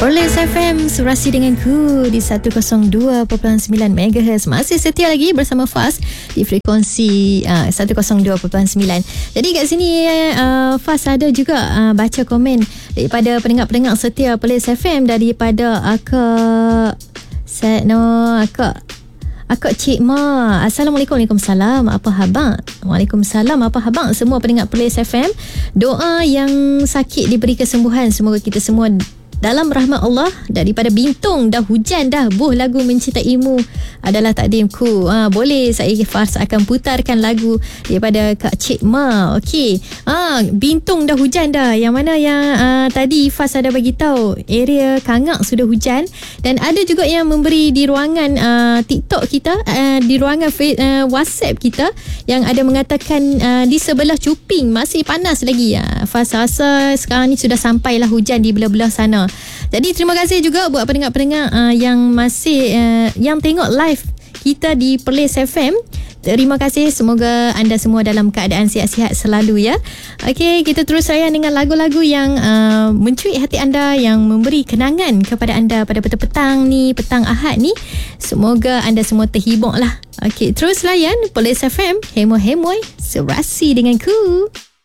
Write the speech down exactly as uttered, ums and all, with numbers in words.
Perlis F M, Surasi dengan Ku di seratus dua perpuluhan sembilan megahertz. Masih setia lagi bersama Faz di frekuensi uh, seratus dua perpuluhan sembilan. Jadi kat sini uh, Faz ada juga uh, baca komen daripada pendengar-pendengar setia Perlis F M, daripada Akak Setno, Akak Akak Cik Ma. Assalamualaikum. Waalaikumsalam. Apa khabar? Waalaikumsalam. Apa khabar semua pendengar Perlis F M? Doa yang sakit diberi kesembuhan. Semoga kita semua dalam rahmat Allah. Daripada Bintung, dah hujan dah. Buh lagu Mencintaimu adalah takdimku. Ha, boleh saya Faz akan putarkan lagu daripada Kak Cik Ma. Okey. Ha, Bintung dah hujan dah. Yang mana yang uh, tadi Faz ada bagi tahu area Kangak sudah hujan, dan ada juga yang memberi di ruangan uh, TikTok kita, uh, di ruangan uh, WhatsApp kita, yang ada mengatakan uh, di sebelah Cuping masih panas lagi. Uh, Faz rasa sekarang ni sudah sampailah hujan di belah-belah sana. Jadi terima kasih juga buat pendengar-pendengar uh, yang masih uh, yang tengok live kita di Perlis F M. Terima kasih. Semoga anda semua dalam keadaan sihat-sihat selalu ya. Okey, kita terus layan dengan lagu-lagu yang uh, mencuit hati anda, yang memberi kenangan kepada anda pada petang-petang ni, petang Ahad ni. Semoga anda semua terhibur lah. Okey, terus layan Perlis F M. Hemoy-hemoy, serasi dengan Ku.